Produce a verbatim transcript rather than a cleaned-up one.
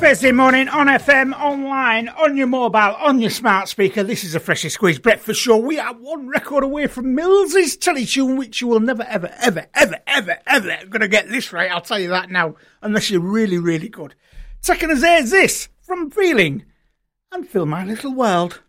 Thursday morning on F M, online, on your mobile, on your smart speaker. This is a Freshly Squeezed Breakfast Show. We are one record away from Mills's Telly Tune, which you will never, ever, ever, ever, ever, ever going to get this right. I'll tell you that now, unless you're really, really good. Taking us there is this, from Feeling, and Fill My Little World.